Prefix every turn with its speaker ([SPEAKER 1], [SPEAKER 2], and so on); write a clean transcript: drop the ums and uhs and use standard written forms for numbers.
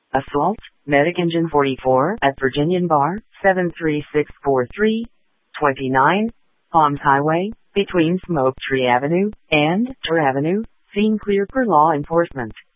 [SPEAKER 1] Assault, Medic Engine 44 at Virginian Bar, 73643, 29, Palms Highway, between Smoke Tree Avenue and Tur Avenue, scene clear per law enforcement.